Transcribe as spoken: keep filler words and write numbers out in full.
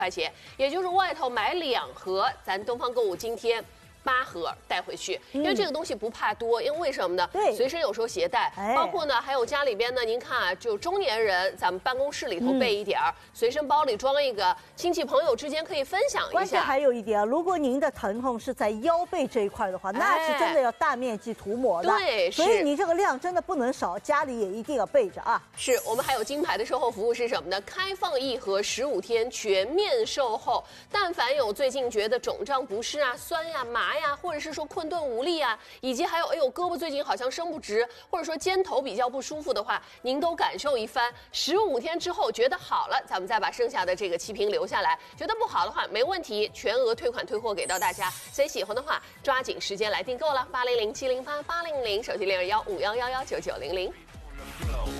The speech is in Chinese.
块钱，也就是外头买两盒，咱东方购物今天。 八盒带回去，因为这个东西不怕多，因为为什么呢？ 对， 随身有时候携带， 哎、 包括呢，还有家里边呢，您看啊，就中年人，咱们办公室里头备一点儿，嗯、随身包里装一个，亲戚朋友之间可以分享一下。 关键还有一点啊，如果您的疼痛是在腰背这一块的话，那是真的要大面积涂抹的。 对， 所以你这个量真的不能少，家里也一定要备着啊。 是我们还有金牌的售后服务是什么呢？开放一盒十五天全面售后，但凡有最近觉得肿胀不适啊、酸呀、麻呀，或者是说 困顿无力啊，以及还有哎呦胳膊最近好像伸不直，或者说肩头比较不舒服的话，您都感受一番。十五天之后觉得好了，咱们再把剩下的这个七瓶留下来；觉得不好的话，没问题，全额退款退货给到大家。所以喜欢的话，抓紧时间来订购了，八零零七零八八零零，手机零二幺五幺幺幺九九零零。